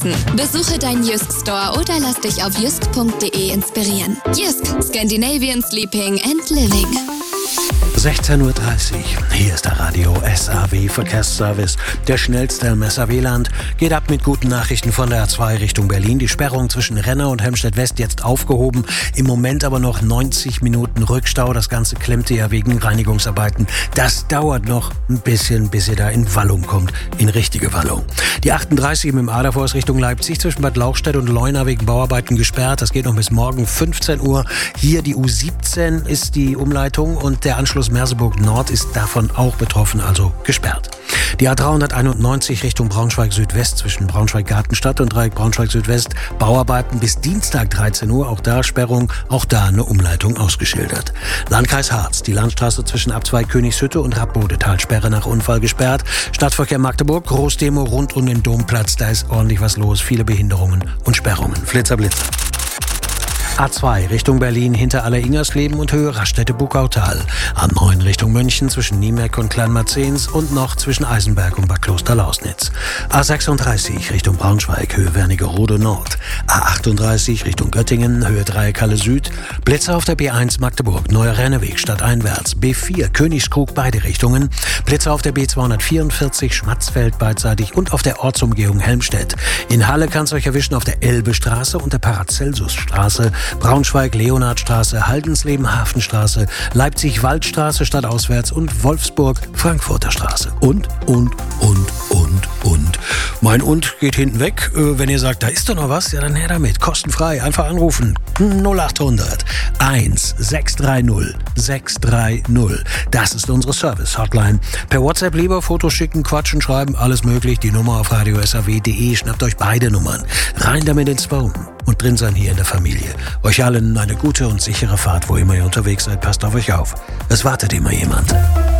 Besuche deinen Jysk Store oder lass dich auf jysk.de inspirieren. Jysk, Scandinavian Sleeping and Living. 16:30 Uhr, hier ist der Radio SAW Verkehrsservice. Der schnellste im SAW-Land geht ab mit guten Nachrichten von der A2 Richtung Berlin. Die Sperrung zwischen Renner und Helmstedt-West jetzt aufgehoben. Im Moment aber noch 90 Minuten Rückstau. Das Ganze klemmte ja wegen Reinigungsarbeiten. Das dauert noch ein bisschen, bis ihr da in Wallung kommt, in richtige Wallung. Die 38 mit dem Aderforst Richtung Leipzig zwischen Bad Lauchstädt und Leuna wegen Bauarbeiten gesperrt. Das geht noch bis morgen 15 Uhr. Hier die U17 ist die Umleitung und der Anschluss Merseburg Nord ist davon auch betroffen, also gesperrt. Die A391 Richtung Braunschweig Südwest zwischen Braunschweig-Gartenstadt und Dreieck Braunschweig Südwest. Bauarbeiten bis Dienstag 13 Uhr, auch da Sperrung, auch da eine Umleitung ausgeschildert. Landkreis Harz, die Landstraße zwischen Abzweig Königshütte und Rapp-Bodetal-Sperre nach Unfall gesperrt. Stadtverkehr Magdeburg, Großdemo rund um den Domplatz, da ist ordentlich was los, viele Behinderungen und Sperrungen. Flitzer, Blitzer. A2 Richtung Berlin hinter Aller-Ingersleben und Höhe Raststätte-Bukautal. A9 Richtung München zwischen Niemeck und Kleinmarzens und noch zwischen Eisenberg und Bad Kloster-Lausnitz. A36 Richtung Braunschweig, Höhe Wernigerode Nord. A38 Richtung Göttingen, Höhe Dreieckhalle Süd. Blitzer auf der B1 Magdeburg, Neuer Renneweg stadteinwärts. B4 Königskrug beide Richtungen. Blitzer auf der B244 Schmatzfeld beidseitig und auf der Ortsumgehung Helmstedt. In Halle kann es euch erwischen auf der Elbestraße und der Paracelsusstraße. Braunschweig-Leonhardstraße, Haldensleben-Hafenstraße, Leipzig-Waldstraße stadtauswärts und Wolfsburg-Frankfurter Straße. Und. Mein Und geht hinten weg. Wenn ihr sagt, da ist doch noch was, ja dann her damit. Kostenfrei. Einfach anrufen. 0800 1630 630. Das ist unsere Service-Hotline. Per WhatsApp lieber Fotos schicken, quatschen, schreiben, alles möglich. Die Nummer auf radiosaw.de. Schnappt euch beide Nummern. Rein damit ins Phone. Und drin sein hier in der Familie. Euch allen eine gute und sichere Fahrt, wo immer ihr unterwegs seid. Passt auf euch auf. Es wartet immer jemand.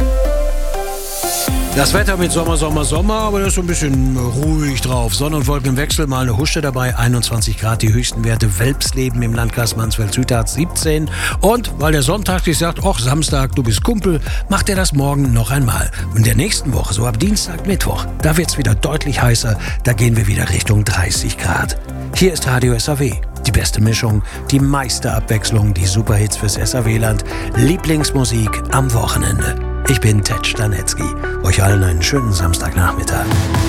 Das Wetter mit Sommer, aber das ist so ein bisschen ruhig drauf. Sonne- und Wolkenwechsel, mal eine Husche dabei, 21 Grad, die höchsten Werte. Welpsleben im Landkreis Mansfeld-Süd 17. Und weil der Sonntag sich sagt, ach Samstag, du bist Kumpel, macht er das morgen noch einmal. Und in der nächsten Woche, so ab Dienstag, Mittwoch, da wird's wieder deutlich heißer, da gehen wir wieder Richtung 30 Grad. Hier ist Radio SAW. Die beste Mischung, die meiste Abwechslung, die Superhits fürs SAW-Land, Lieblingsmusik am Wochenende. Ich bin Ted Stanetzky. Euch allen einen schönen Samstagnachmittag.